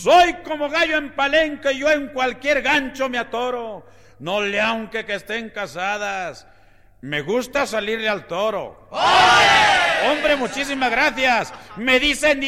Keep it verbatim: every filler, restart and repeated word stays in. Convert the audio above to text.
Soy como gallo en palenque, yo en cualquier gancho me atoro. No le aunque que estén casadas, me gusta salirle al toro. ¡Oye! Hombre, muchísimas gracias. Me dicen